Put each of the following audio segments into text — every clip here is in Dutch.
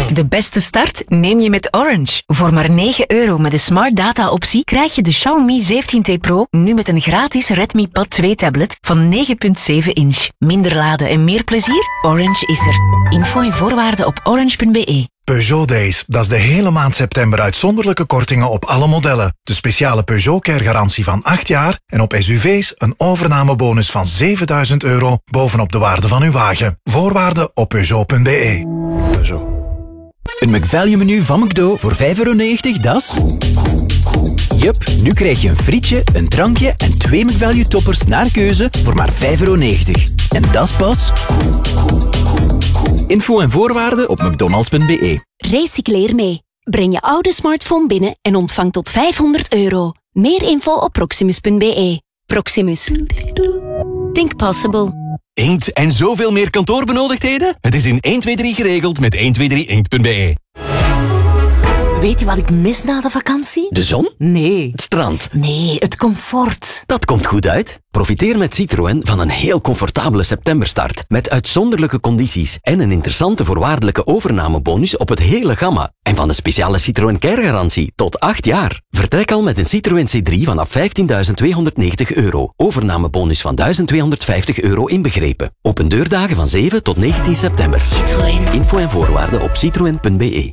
De beste start neem je met Orange. Voor maar €9 met de Smart Data optie krijg je de Xiaomi 17T Pro nu met een gratis Redmi Pad 2 tablet van 9,7 inch. Minder laden en meer plezier? Orange is er. Info en voorwaarden op orange.be. Peugeot Days, dat is de hele maand september uitzonderlijke kortingen op alle modellen. De speciale Peugeot Care garantie van 8 jaar en op SUV's een overnamebonus van €7.000 bovenop de waarde van uw wagen. Voorwaarden op Peugeot.be. Peugeot. Een McValue menu van McDo voor €5,90, dat is... Jup, nu krijg je een frietje, een drankje en 2 McValue toppers naar keuze voor maar €5,90. En dat is pas... Info en voorwaarden op mcdonalds.be. Recycleer mee. Breng je oude smartphone binnen en ontvang tot €500. Meer info op proximus.be. Proximus. Think possible. Inkt en zoveel meer kantoorbenodigdheden? Het is in 123 geregeld met 123inkt.be. Weet je wat ik mis na de vakantie? De zon? Nee. Het strand? Nee, het comfort. Dat komt goed uit. Profiteer met Citroën van een heel comfortabele septemberstart. Met uitzonderlijke condities en een interessante voorwaardelijke overnamebonus op het hele gamma. En van de speciale Citroën Care garantie tot 8 jaar. Vertrek al met een Citroën C3 vanaf €15.290. Overnamebonus van €1.250 inbegrepen. Open deurdagen van 7 tot 19 september. Citroën. Info en voorwaarden op citroen.be.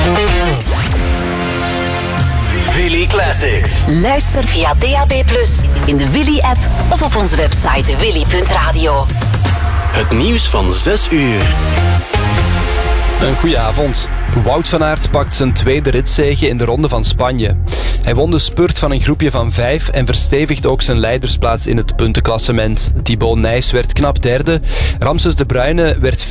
Willy Classics. Luister via DAB+, in de Willy-app of op onze website willy.radio. Het nieuws van 6 uur. Een goeie avond. Wout van Aert pakt zijn tweede ritzege in de Ronde van Spanje. Hij won de spurt van een groepje van 5 en verstevigt ook zijn leidersplaats in het puntenklassement. Thibaut Nys werd knap derde. Ramses de Bruyne werd